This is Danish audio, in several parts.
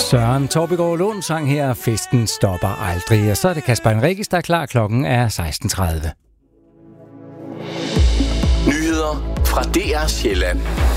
Søren Torbegaard Lund sang her, festen stopper aldrig. Og så er det Kasper Henriques, der er klar. Klokken er 16.30. Nyheder fra DR Sjælland.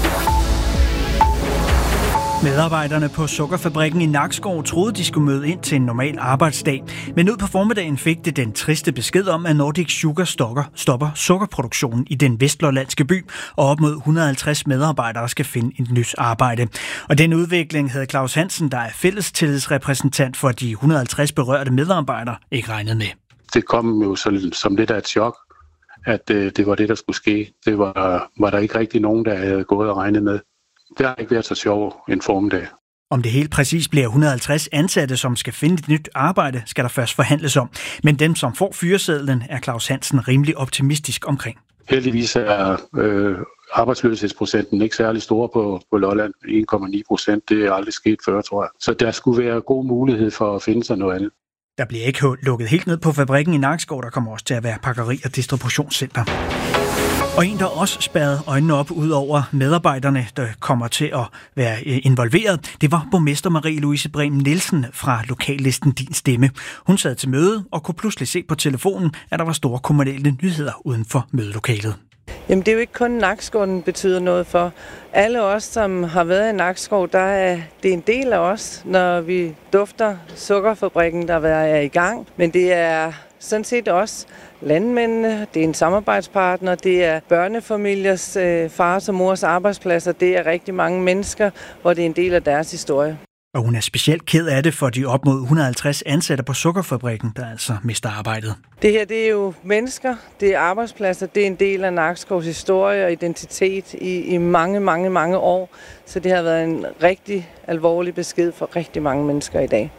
Medarbejderne på sukkerfabrikken i Nakskov troede, de skulle møde ind til en normal arbejdsdag. Men ud på formiddagen fik det den triste besked om, at Nordic Sugar stopper sukkerproduktionen i den vestlollandske by, og op mod 150 medarbejdere skal finde et nyt arbejde. Og den udvikling havde Claus Hansen, der er fællestillidsrepræsentant for de 150 berørte medarbejdere, ikke regnet med. Det kom jo som lidt af et chok, at det var det, der skulle ske. Det var der ikke rigtig nogen, der havde gået og regnet med. Det har ikke været så sjovt en formiddag. Om det helt præcis bliver 150 ansatte, som skal finde et nyt arbejde, skal der først forhandles om. Men dem, som får fyresedlen, er Claus Hansen rimelig optimistisk omkring. Heldigvis er arbejdsløshedsprocenten ikke særlig stor på Lolland. 1,9%, det er aldrig sket før, tror jeg. Så der skulle være god mulighed for at finde sig noget andet. Der bliver ikke lukket helt ned på fabrikken i Nakskov. Der kommer også til at være pakkeri- og distributionscenter. Og en, der også spærrede øjnene op ud over medarbejderne, der kommer til at være involveret, det var borgmester Marie-Louise Brehm Nielsen fra lokallisten Din Stemme. Hun sad til møde og kunne pludselig se på telefonen, at der var store kommunale nyheder uden for mødelokalet. Jamen det er jo ikke kun Nakskov, den betyder noget for. Alle os, som har været i Nakskov, det er en del af os, når vi dufter sukkerfabrikken, der er i gang. Men det er sådan set også landmændene, det er en samarbejdspartner, det er børnefamiliers fars og mors arbejdspladser, det er rigtig mange mennesker, hvor det er en del af deres historie. Og hun er specielt ked af det for de op mod 150 ansatte på sukkerfabrikken, der altså mister arbejdet. Det her, det er jo mennesker, det er arbejdspladser, det er en del af Nakskovs historie og identitet i mange, mange, mange år. Så det har været en rigtig alvorlig besked for rigtig mange mennesker i dag.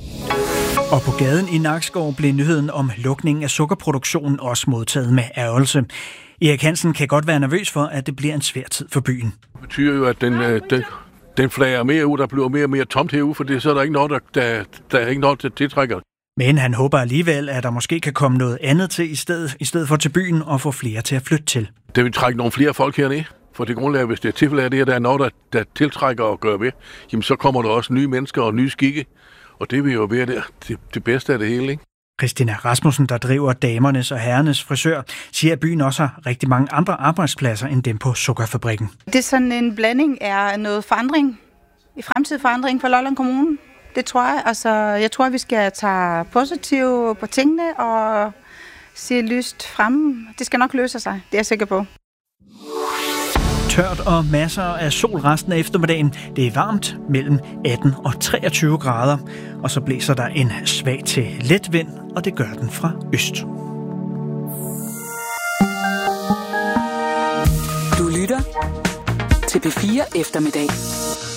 Og på gaden i Nakskov blev nyheden om lukningen af sukkerproduktionen også modtaget med ærgelse. Erik Hansen kan godt være nervøs for, at det bliver en svær tid for byen. Det betyder jo, at den flager mere ud, der bliver mere og mere tomt herude, for så er der ikke noget, der er ikke noget, der tiltrækker. Men han håber alligevel, at der måske kan komme noget andet til i stedet for til byen og få flere til at flytte til. Det vil trække nogle flere folk herned. For det grundlag, hvis det er tilfælde af det her, der er noget, der tiltrækker og gør ved, jamen så kommer der også nye mennesker og nye skikke. Og det vil jo være det bedste af det hele, ikke? Christina Rasmussen, der driver damernes og herrenes frisør, siger, at byen også har rigtig mange andre arbejdspladser end dem på sukkerfabrikken. Det er sådan en blanding af noget forandring, i fremtidig forandring for Lolland Kommune. Det tror jeg. Altså, jeg tror, vi skal tage positivt på tingene og se lyst frem. Det skal nok løse sig, det er jeg sikker på. Tørt og masser af sol resten af eftermiddagen. Det er varmt mellem 18 og 23 grader. Og så blæser der en svag til let vind, og det gør den fra øst. Du lytter til P4 Eftermiddag.